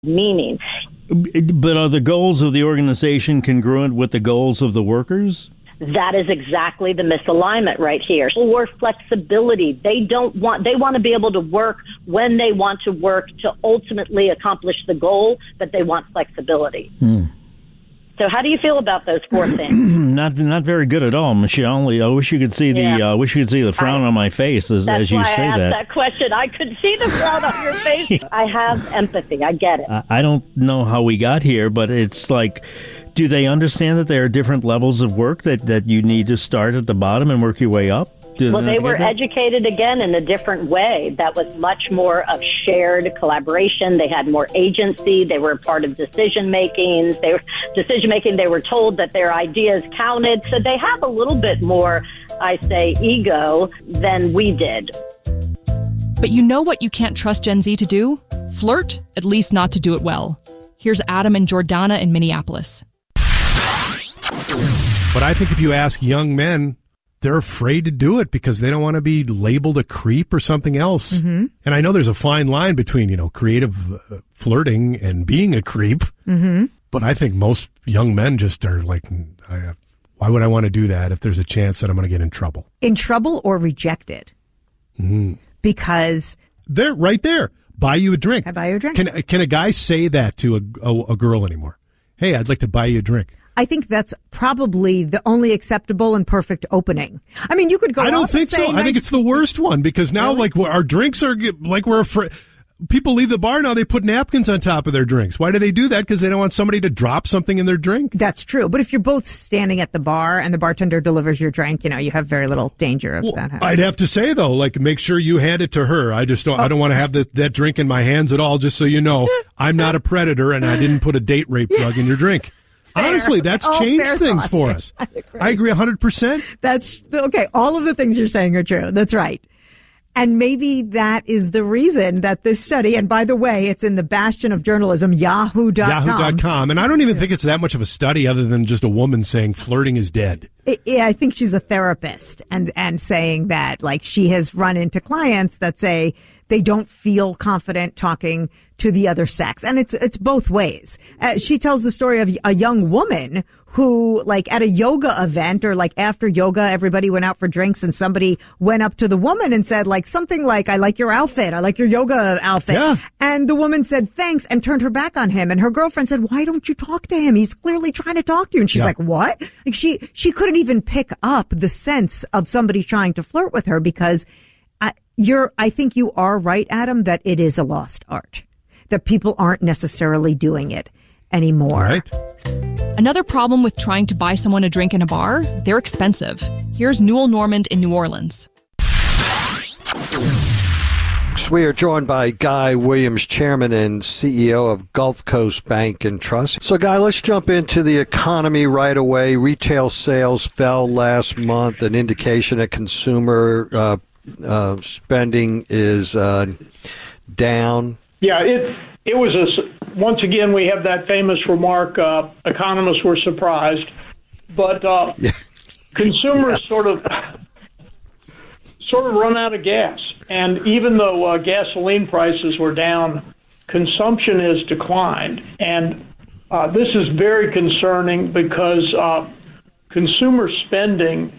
meaning. But are the goals of the organization congruent with the goals of the workers? That is exactly the misalignment right here. Or flexibility. They want to be able to work when they want to work to ultimately accomplish the goal, but they want flexibility. So how do you feel about those four things? Not very good at all, Michelle. I wish you could see the frown on my face as you say that. That's why I asked that question. I could see the frown on your face. I have empathy. I get it. I don't know how we got here, but it's like, do they understand that there are different levels of work that you need to start at the bottom and work your way up? Well, they were educated again in a different way. That was much more of shared collaboration. They had more agency. They were a part of decision making. They were told that their ideas counted. So they have a little bit more, I say, ego than we did. But you know what you can't trust Gen Z to do? Flirt, at least not to do it well. Here's Adam and Jordana in Minneapolis. But I think if you ask young men, they're afraid to do it because they don't want to be labeled a creep or something else. Mm-hmm. And I know there's a fine line between, creative flirting and being a creep. Mm-hmm. But I think most young men just are like, why would I want to do that if there's a chance that I'm going to get in trouble? In trouble or rejected. Mm-hmm. Because they're right there. Buy you a drink. I buy you a drink. Can a guy say that to a girl anymore? Hey, I'd like to buy you a drink. I think that's probably the only acceptable and perfect opening. I mean, you could go. I don't think so. I think it's the worst one because now, like, our drinks are like we're afraid. People leave the bar now. They put napkins on top of their drinks. Why do they do that? Because they don't want somebody to drop something in their drink. That's true. But if you're both standing at the bar and the bartender delivers your drink, you have very little danger of that happening. I'd have to say though, like, make sure you hand it to her. I just don't. I don't want to have that drink in my hands at all. Just so you know, I'm not a predator and I didn't put a date rape drug in your drink. Fair. Honestly, that's changed things for us. I agree 100%. That's okay. All of the things you're saying are true. That's right. And maybe that is the reason that this study, and by the way, it's in the bastion of journalism, Yahoo.com. And I don't even think it's that much of a study other than just a woman saying flirting is dead. I think she's a therapist and saying that, like, she has run into clients that say they don't feel confident talking to the other sex. And it's both ways. She tells the story of a young woman who, like, at a yoga event or like after yoga, everybody went out for drinks and somebody went up to the woman and said like something like, I like your outfit. I like your yoga outfit. Yeah. And the woman said, thanks, and turned her back on him. And her girlfriend said, why don't you talk to him? He's clearly trying to talk to you. And she's like, what? Like she couldn't even pick up the sense of somebody trying to flirt with her because I think you are right, Adam, that it is a lost art, that people aren't necessarily doing it anymore. Right. Another problem with trying to buy someone a drink in a bar, they're expensive. Here's Newell Normand in New Orleans. We are joined by Guy Williams, Chairman and CEO of Gulf Coast Bank and Trust. So, Guy, let's jump into the economy right away. Retail sales fell last month, an indication that consumer spending is down. Yeah, it was once again, we have that famous remark, economists were surprised, but consumers sort of run out of gas. And even though gasoline prices were down, consumption has declined. And this is very concerning because consumer spending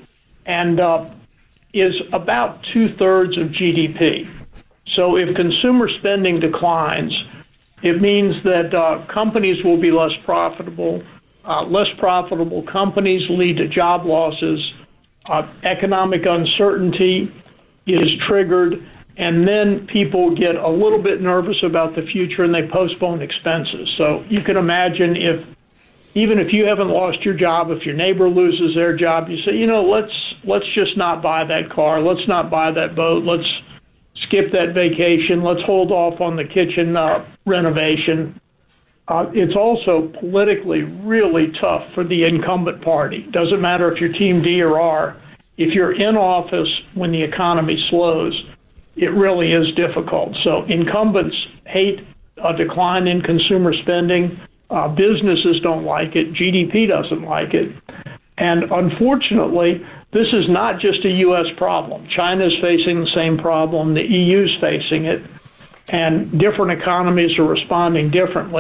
is about 2/3 of GDP. So if consumer spending declines, it means that companies will be less profitable. Less profitable companies lead to job losses. Economic uncertainty is triggered, and then people get a little bit nervous about the future and they postpone expenses. So you can imagine even if you haven't lost your job, if your neighbor loses their job, you say, let's just not buy that car. Let's not buy that boat. Let's skip that vacation. Let's hold off on the kitchen renovation. It's also politically really tough for the incumbent party. Doesn't matter if you're Team D or R. If you're in office when the economy slows, it really is difficult. So incumbents hate a decline in consumer spending. Businesses don't like it. GDP doesn't like it. And unfortunately, this is not just a U.S. problem. China's facing the same problem. The EU's facing it. And different economies are responding differently.